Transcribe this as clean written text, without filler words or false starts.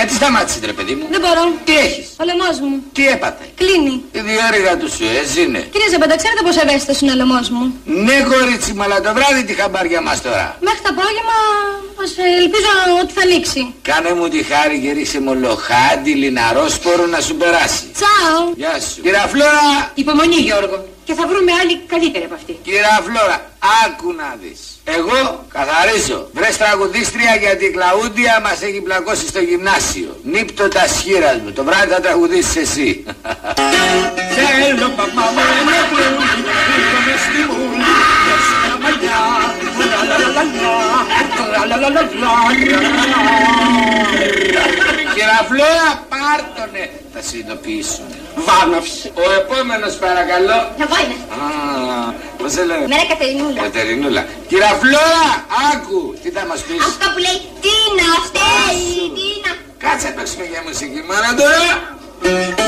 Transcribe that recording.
Γιατί σταμάτησε, ρε παιδί μου? Δεν μπορώ. Τι έχεις? Ο λαιμός μου. Τι έπαθε? Κλείνει. Η διάρρηγα του Σουέζ είναι. Κύριε Ζεμπάντα, ξέρετε πως ευαίσθητος είναι ο λαιμός μου? Ναι, κορίτσι μου, αλλά το βράδυ τι χαμπάρια μας τώρα. Μέχρι το απόγευμα ελπίζω ότι θα λήξει. Κάνε μου τη χάρη και ρίξε μου λοχάντι, λιναρόσπορο να σου περάσει. Τσάου. Γεια σου. Κυρία Φλόρα. Υπομονή, Γιώργο. Και θα βρούμε άλλη καλύτερη από αυτή. Κυρία Φλόρα, άκου να δεις. Εγώ καθαρίζω. Βρες τραγουδίστρια γιατί η Κλαούντια μας έχει πλακώσει στο γυμνάσιο. Νύπτω τα σχήρας μου. Το βράδυ θα τραγουδήσεις εσύ. Θέλω παπά μου ένα κλούδι, ήρθαμε στη μούλη, για στα μαλλιά, Κυρία Φλόρα, πάρτονε. Θα συνειδητοποιήσουν. Βάνοφς. Ο επόμενος παρακαλώ. Να βάλε. Πώς σε λένε? Μέρα Κατερινούλα. Κατερινούλα. Κυρία Φλόρα, άκου. Τι θα μας πεις? Αυτό που λέει Τίνα, φταίει, Τίνα. Κάτσε να παίξουμε για μουσική. Μάνα τώρα.